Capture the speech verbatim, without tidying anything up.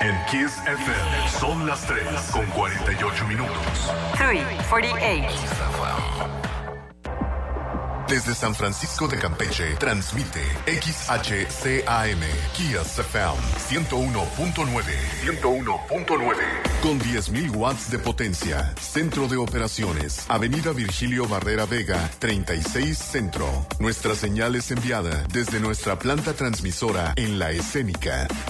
En Kiss F M son las tres con cuarenta y ocho minutos. tres cuarenta y ocho. Desde San Francisco de Campeche, transmite X H C A M, Kiss F M, ciento uno punto nueve. ciento uno punto nueve. Con diez mil watts de potencia. Centro de operaciones. Avenida Virgilio Barrera Vega, treinta y seis Centro. Nuestra señal es enviada desde nuestra planta transmisora en La Escénica,